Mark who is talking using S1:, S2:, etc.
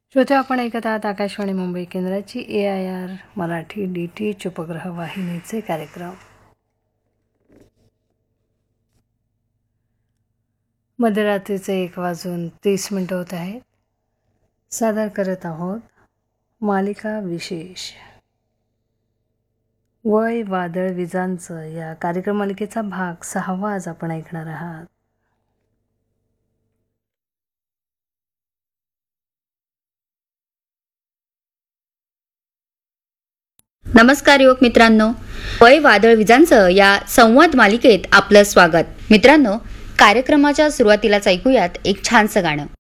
S1: श्रोते, आपण ऐकत आहात आकाशवाणी मुंबई केंद्राची AIR मराठी DTH उपग्रह वाहिनीचे कार्यक्रम. मध्यरात्रीचे 1:30 होत आहेत. सादर करत आहोत मालिका विशेष वय वादळ विजांचं या कार्यक्रम मालिकेचा भाग 6 आज आपण ऐकणार आहात.
S2: नमस्कार युवक मित्रांनो, वय वादळ विजांचं या संवाद मालिकेत आपलं स्वागत. मित्रांनो, कार्यक्रमाच्या सुरुवातीलाच ऐकूयात एक छानसं गाणं.